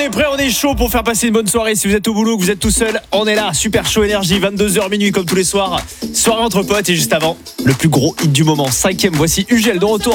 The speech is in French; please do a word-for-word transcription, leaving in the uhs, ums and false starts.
est prêt, on est chaud pour faire passer une bonne soirée. Si vous êtes au boulot, que vous êtes tout seul, on est là. Super chaud énergie, vingt-deux heures minuit comme tous les soirs. Soirée entre potes et juste avant, le plus gros hit du moment. Cinquième, voici Ugel de retour.